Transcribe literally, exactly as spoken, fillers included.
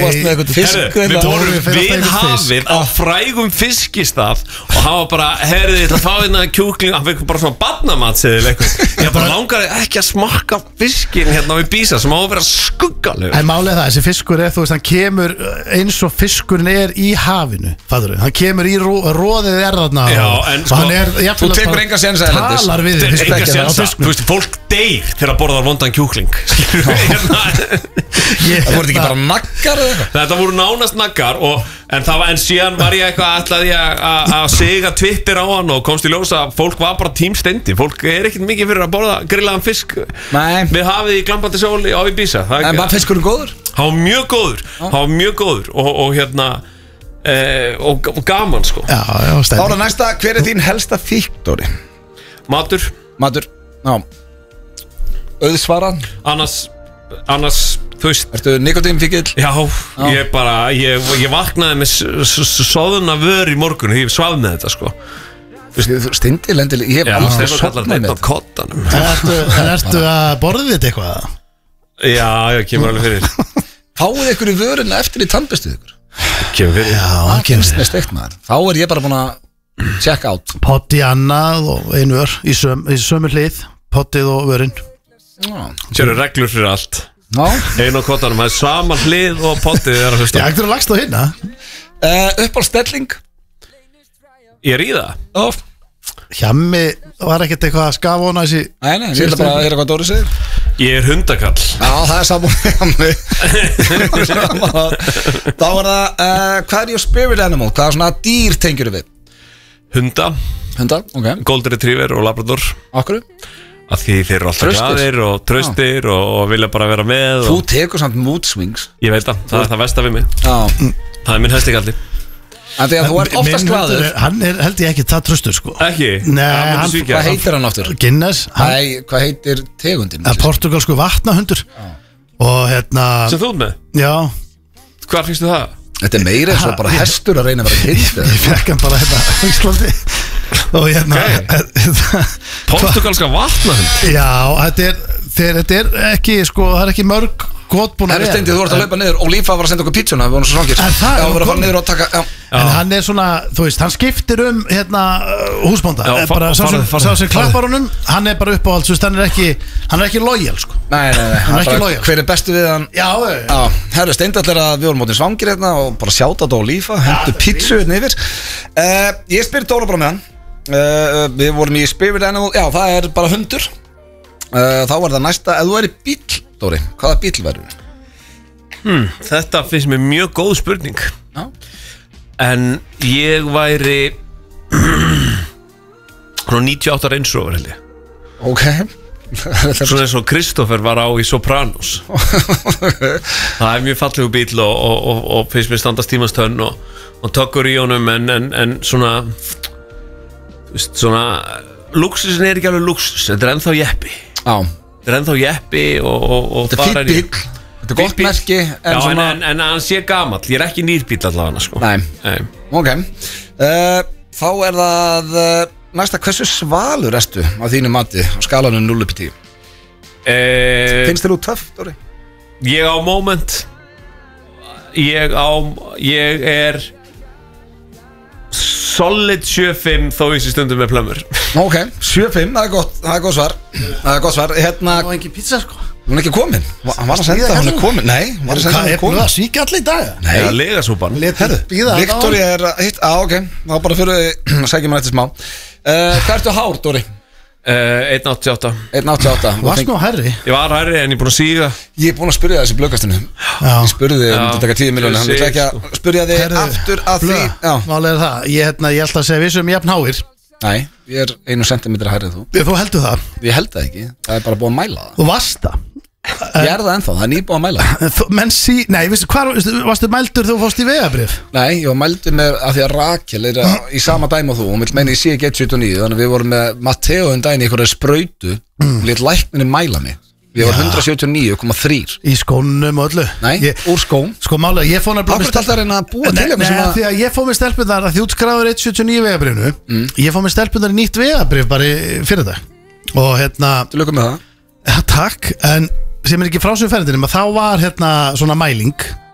varst með eitthvað fisk Við vorum við hafið á frægum fiskistað og hann var bara, herrið, ég ætla að fá hérna kjúkling, hann fekk bara svona barnamatseðil eitthvað Ég bara langar ekki að smakka fiskin hérna við Bísa sem á að vera skuggalur En málið það, þessi fiskur er, þú veist, hann kemur eins og fiskurinn er í hafinu Fadurinn, hann kemur í ró, róðið er þarna Já, en sko, þú tekur enga séns að talar við þig Enga séns að, þú veist, fólk deyr þegar að borða vondan kjúkling Það voru ekki bara naggar eða eitthvað Þetta voru nánast naggar og, en, það var, en síðan var ég eitthvað ætlaði ég að siga Twitter á hann og komst í ljós að fólk var bara tímstendi Fólk er ekkert mikið fyrir að borða grillaðan fisk Nei. Við hafið í glampandi sóli á Ibiza En var fiskurinn góður? Hann var mjög góður Hann var mjög góður og, og hérna eh, og, og gaman sko Já, já, Þá er það næsta, hver er þín helsta fíkn, Dóri? Matur Matur, já Auðsvara Annars, annars Þú veist Ertu nikotínfíkill? Já, Já, ég bara, ég, ég vaknaði með soðuna vör í morgun Ég svaf með þetta sko Stindi lendileg Ég hef alveg sofnað með þetta kottanum En ertu að borðið þetta eitthvað? Já, já, kemur alveg fyrir Fáið ykkur í vöruna eftir í tannbestuð ykkur Kemur fyrir Já, hann kemur með steikt maður Þá er ég bara búin að check out Potti annað og einu vör Í, söm, í sömu hlið, pottið og vörinn Sérðu reglur fyrir allt Einu á kottanum, það er saman hlið og pottið er að hlusta Já, ekkert er lagst á hinna uh, Upp á stelling Ég er í það oh. Hjammi var ekkert eitthvað að skafa hona þessi Nei, nei, ég ætla bara að heyra hvað Dóri segir Ég er hundakall Já, það er saman Hjammi Þá er það, uh, hvað er your spirit animal? Hvaða svona dýr tengjur við? Hunda Hunda, ok Golden Retriever og Labrador Akkur? Að því þeir eru alltaf gæðir og tröstir og, og vilja bara vera með Þú og... tekur samt mood swings Ég veit það, það er það versta við mig Já. Það er minn hestigalli En því að þú ert oftast glaður Hann er, held ég ekki, það tröstur sko Ekki? Nei, hann, Hvað heitir hann áttur? Guinness hann, Nei, hvað heitir tegundin? Portugalsku vatnahundur Já. Og hérna Sem þú ert með? Já Hvar fyrstu það? Þetta er meira eins og bara hestur að reyna að vera hitt Ég fekk hann bara hérna í Íslandi Og hérna okay. Portugalska vatnahund Já, þetta er þeir, Þetta er ekki, sko, það er ekki mörg gott búin að vera Steindi, þú ert að hlaupa niður og Lífa var að senda okkur pítsuna Við vorum svo svangir En það Já, við vorum að fara niður og taka já. En hann er svona, þú veist, hann skiptir um hérna húsbónda Já, bara fa- sá sem, farðu, farðu, sá sem klappar honum hann er bara uppáhalds, þú veist, hann er ekki hann er ekki lojal, sko Nei, nei, nei Hann er ekki bara, loyal. Hver er bestu við hann? Já, Já, herru, Steindi allir að við vorum mótin svangir hérna og bara sjáta þetta á Lífa hendur pítsu hérna yfir uh, Ég spyr Dóra bara með hann uh, Við vorum í spirit animal Já, það er bara hundur uh, Þá var það næsta, ef þú er í bíl, Dóri hvaða bíl verður? hmm, Þetta finnst mér mjög góð spurning Já. En ég væri Svona níutíu og átta Range Rover held ég Ok Svona eins og Kristoffer var á í Sopranos Það er mjög fallegu bíl og, og, og, og finnst mér standast tímans tönn og, og tökur í honum en, en, en svona þú veist, svona luxusin er ekki alveg luxus, þetta er ennþá jeppi Já. Þetta er ennþá jeppi og, og, og Þetta er fýtt bíl Þetta er gott merki en, Já, svona... en, en, en hann sé gamall, ég er ekki nýrbíl allavega sko. Nei. Nei Ok uh, Þá er það uh, næsta, hversu svalur ertu á þínu mati á skalanum núll upp í tíu? eh, Finnst þér þú töff, Dóri? Ég á moment Ég á Ég er solid sjö fimm þó ég sé stundum með plömmur Ok, sjö fimm, það er gott, það er gott svar Það er gott svar, hérna Það var ekki pizza, sko Hún er ekki komin, hann var að senda hún er komin Nei, hann var að senda hún er komin Það er svík allir í dag Nei, Já, legasúpan herru, Viktoria er að hitt Á, ok, þá bara fyrir að segja mér eftir smá uh, Hvað ertu hár, Dóri? Uh, einn áttatíu og átta einn áttatíu og átta Varst nú hærri? Ég var hærri en ég er búin að síga Ég er búin að spyrja þessi blöggastinu Ég spurði þig um þetta taka tíu miljónir Hann vil ekki að spyrja þig aftur að því Já. Málið er það, ég, hérna, ég ætla að segja vissum jafn háir Nei, ég er einu sentimetra hærri en þú Þú heldur það? Ég held það ekki, það er bara búin að mæla það Þú varst það? Ég er það ennþá, það er nýbúið að mæla Þú- Menn sí, nei, veistu, hvar, veistu, varstu mældur þegar þú fórst í vegabrif? Nei, ég var mældur með að því að Rakel er að- í sama dæmi og þú Hún vil meina ég sé ekki eitt sjötíu og níu Þannig að við vorum með Matteo um daginn í einhverju sprautu mm. Lét lækninni mæla mig Ég var Já. hundrað sjötíu og níu komma þrjú Í skónum og öllu Nei, ég, úr skóm Sko málega, ég fór Akkur er alltaf að reyna að búa til Nei, eitthvað nei sem að því að ég fór með stelpunar að því útskráður eitt sjötíu og níu vegabrifnu mm. Ég fór með stelpunar í nýtt vegabrif bara í- fyrir það Og hérna, Þú lögum með það ja, takk En sem er ekki frásum ferðinum að þá var hérna svona mæling